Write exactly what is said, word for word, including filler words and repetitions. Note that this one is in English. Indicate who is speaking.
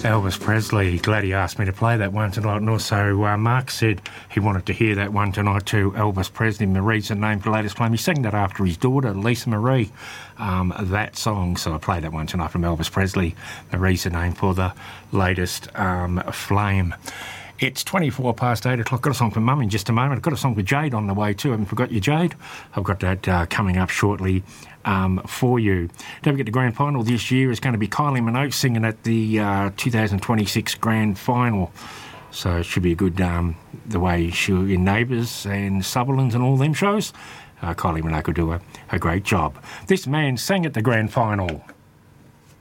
Speaker 1: Elvis Presley. Glad he asked me to play that one tonight. And also, uh, Mark said he wanted to hear that one tonight too. Elvis Presley. Marie's the name for the latest flame. He sang that after his daughter, Lisa Marie, um, that song. So I played that one tonight from Elvis Presley. Marie's the name for the latest um, flame. It's twenty-four past eight o'clock. Got a song for Mum in just a moment. I've got a song for Jade on the way too. I haven't forgot you, Jade. I've got that uh, coming up shortly um, for you. Don't forget the grand final this year is going to be Kylie Minogue singing at the uh, two thousand twenty-six grand final. So it should be a good, um, the way she in Neighbours and Sutherland's and all them shows. Uh, Kylie Minogue will do a, a great job. This man sang at the grand final.